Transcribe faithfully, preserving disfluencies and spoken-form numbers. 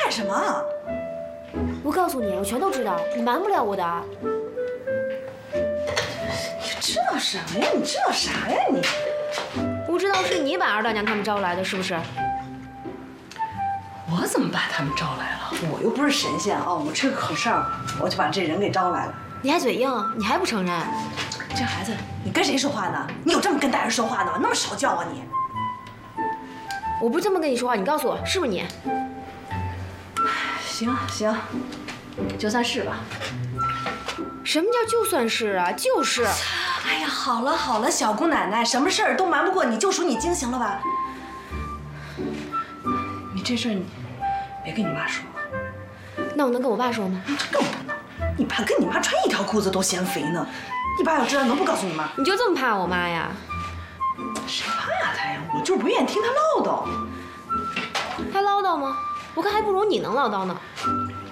干什么？ 我告诉你，我全都知道，你瞒不了我的。 你知道什么呀？你知道啥呀你？ 我知道是你把二大娘他们招来的，是不是？ 我怎么把他们招来了？我又不是神仙啊！我吃个口哨，我就把这人给招来了。 你还嘴硬，你还不承认？ 这孩子，你跟谁说话呢？你有这么跟大人说话的吗？那么少叫啊你！ 我不是这么跟你说话，你告诉我是不是你？ 行行，就算是吧。 什么叫就算是啊？就是。 哎呀，好了好了，小姑奶奶，什么事儿都瞒不过你，就属你精行了吧？你这事儿你别跟你妈说。 那我能跟我爸说吗？ 这更不能。你爸跟你妈穿一条裤子都嫌肥呢，你爸要知道能不告诉你妈？ 你就这么怕我妈呀？ 谁怕她呀？我就不愿意听她唠叨。 她唠叨吗？我看还不如你能唠叨呢。